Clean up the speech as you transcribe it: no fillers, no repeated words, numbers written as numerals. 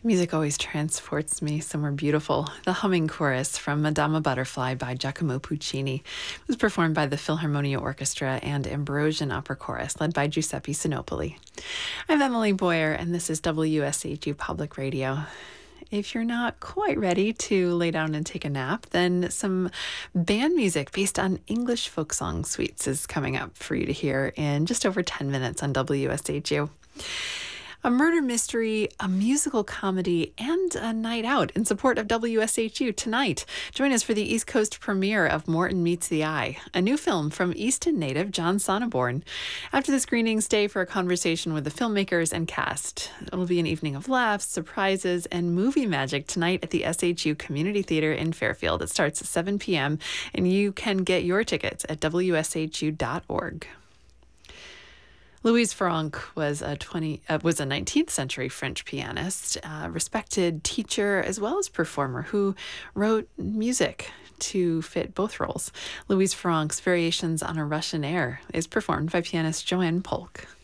Music always transports me somewhere beautiful. The humming chorus from Madama Butterfly by Giacomo Puccini was performed by the Philharmonia Orchestra and Ambrosian Upper Chorus, led by Giuseppe Sinopoli. I'm Emily Boyer, and this is WSHU Public Radio. If you're not quite ready to lay down and take a nap, then some band music based on English folk song suites is coming up for you to hear in just over 10 minutes on WSHU. A murder mystery, a musical comedy, and a night out in support of WSHU tonight. Join us for the East Coast premiere of Morton Meets the Eye, a new film from Easton native John Sonneborn. After the screening, stay for a conversation with the filmmakers and cast. It'll be an evening of laughs, surprises, and movie magic tonight at the SHU Community Theater in Fairfield. It starts at 7 p.m., and you can get your tickets at WSHU.org. Louise Franck was a 19th century French pianist, a respected teacher as well as performer who wrote music to fit both roles. Louise Franck's Variations on a Russian Air is performed by pianist Joanne Polk.